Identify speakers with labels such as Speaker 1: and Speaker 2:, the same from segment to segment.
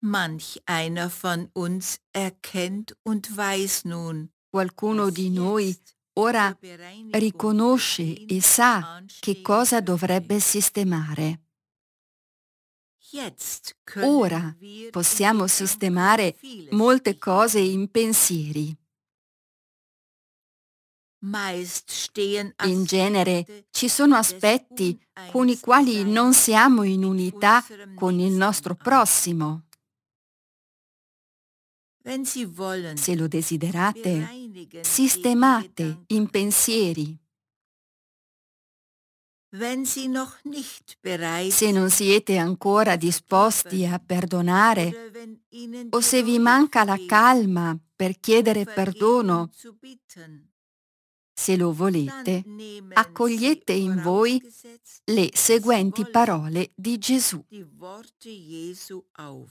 Speaker 1: Manch einer von uns erkennt und weiß nun,
Speaker 2: Qualcuno
Speaker 1: was
Speaker 2: di noi
Speaker 1: jetzt
Speaker 2: ora
Speaker 1: zur Bereinigung
Speaker 2: riconosce e
Speaker 1: geschehen und
Speaker 2: sa che
Speaker 1: anstehen
Speaker 2: cosa
Speaker 1: dürfte.
Speaker 2: dovrebbe sistemare.
Speaker 1: Jetzt
Speaker 2: Ora
Speaker 1: können wir in
Speaker 2: possiamo
Speaker 1: Gedanken
Speaker 2: sistemare
Speaker 1: vieles
Speaker 2: molte cose
Speaker 1: beheben.
Speaker 2: in pensieri.
Speaker 1: Meist stehen
Speaker 2: In genere
Speaker 1: Aspekte
Speaker 2: ci sono
Speaker 1: des
Speaker 2: aspetti con i quali non
Speaker 1: Uneins-Seins
Speaker 2: siamo in
Speaker 1: mit
Speaker 2: unità
Speaker 1: unserem
Speaker 2: con il
Speaker 1: Nächsten
Speaker 2: nostro
Speaker 1: an.
Speaker 2: prossimo.
Speaker 1: Wenn Sie wollen,
Speaker 2: Se lo desiderate,
Speaker 1: bereinigen Sie in
Speaker 2: sistemate in
Speaker 1: Gedanken.
Speaker 2: pensieri.
Speaker 1: Wenn Sie noch nicht bereit
Speaker 2: Se non
Speaker 1: sind
Speaker 2: siete ancora
Speaker 1: zu
Speaker 2: disposti a
Speaker 1: vergeben
Speaker 2: perdonare
Speaker 1: oder wenn Ihnen
Speaker 2: o
Speaker 1: die
Speaker 2: se vi
Speaker 1: Ruhe
Speaker 2: manca la
Speaker 1: fehlt,
Speaker 2: calma per
Speaker 1: um
Speaker 2: chiedere
Speaker 1: Vergebung
Speaker 2: perdono,
Speaker 1: zu bitten,
Speaker 2: se lo
Speaker 1: dann
Speaker 2: volete,
Speaker 1: nehmen Sie
Speaker 2: accogliete in voi
Speaker 1: vorausgesetzt,
Speaker 2: le
Speaker 1: dass Sie
Speaker 2: seguenti
Speaker 1: wollen,
Speaker 2: parole di Gesù.
Speaker 1: die Worte Jesu auf.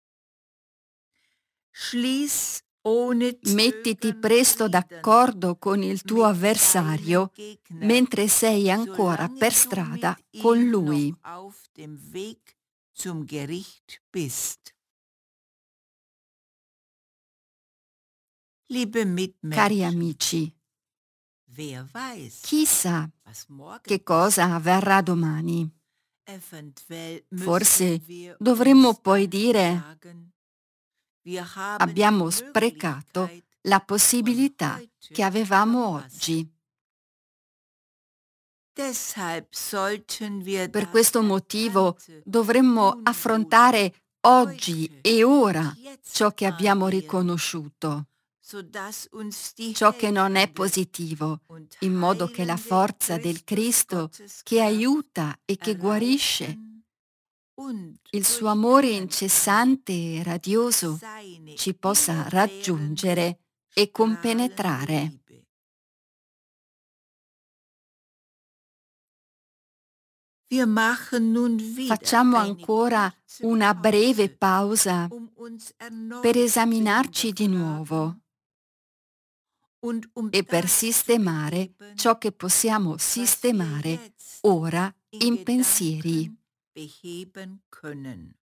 Speaker 1: Schließ ohne
Speaker 2: Mettiti
Speaker 1: Zögern
Speaker 2: presto
Speaker 1: Frieden
Speaker 2: d'accordo con il tuo
Speaker 1: mit deinem
Speaker 2: avversario
Speaker 1: Gegner,
Speaker 2: mentre sei ancora per
Speaker 1: solange du
Speaker 2: strada
Speaker 1: mit
Speaker 2: con
Speaker 1: ihm
Speaker 2: lui.
Speaker 1: noch auf dem Weg zum Gericht bist. Liebe
Speaker 2: Cari
Speaker 1: Mitmenschen,
Speaker 2: amici,
Speaker 1: wer weiß,
Speaker 2: chi sa
Speaker 1: was morgen
Speaker 2: che cosa
Speaker 1: passiert.
Speaker 2: avverrà domani?
Speaker 1: Eventuell
Speaker 2: Forse
Speaker 1: müssen wir
Speaker 2: dovremmo
Speaker 1: uns
Speaker 2: poi
Speaker 1: dann
Speaker 2: dire:
Speaker 1: sagen, wir haben die
Speaker 2: abbiamo sprecato
Speaker 1: Möglichkeit
Speaker 2: la
Speaker 1: von
Speaker 2: possibilità che
Speaker 1: heute
Speaker 2: avevamo
Speaker 1: verpasst.
Speaker 2: oggi.
Speaker 1: Deshalb sollten wir
Speaker 2: Per
Speaker 1: das
Speaker 2: questo motivo
Speaker 1: Erkannte
Speaker 2: dovremmo
Speaker 1: Ungute
Speaker 2: affrontare oggi
Speaker 1: heute
Speaker 2: e
Speaker 1: und
Speaker 2: ora ciò
Speaker 1: jetzt
Speaker 2: che abbiamo
Speaker 1: angehen,
Speaker 2: riconosciuto,
Speaker 1: sodass uns die
Speaker 2: ciò che non è
Speaker 1: helfende
Speaker 2: positivo,
Speaker 1: und
Speaker 2: in modo che la
Speaker 1: heilende
Speaker 2: forza del
Speaker 1: Christus
Speaker 2: Cristo che
Speaker 1: Gotteskraft
Speaker 2: aiuta e che guarisce,
Speaker 1: erreichen und
Speaker 2: il suo amore
Speaker 1: durchdringen kann,
Speaker 2: incessante e radioso,
Speaker 1: seine
Speaker 2: ci possa
Speaker 1: immerwährende,
Speaker 2: raggiungere e
Speaker 1: strahlende
Speaker 2: compenetrare.
Speaker 1: Liebe. Wir machen nun wieder
Speaker 2: Facciamo
Speaker 1: eine
Speaker 2: ancora
Speaker 1: kurze
Speaker 2: una breve
Speaker 1: Pause,
Speaker 2: pausa
Speaker 1: um uns
Speaker 2: per
Speaker 1: erneut zu
Speaker 2: esaminarci di nuovo
Speaker 1: hinterfragen und um
Speaker 2: e per
Speaker 1: das zu
Speaker 2: sistemare
Speaker 1: beheben,
Speaker 2: ciò che possiamo
Speaker 1: was wir
Speaker 2: sistemare
Speaker 1: jetzt
Speaker 2: ora
Speaker 1: in
Speaker 2: in pensieri.
Speaker 1: Gedanken beheben können.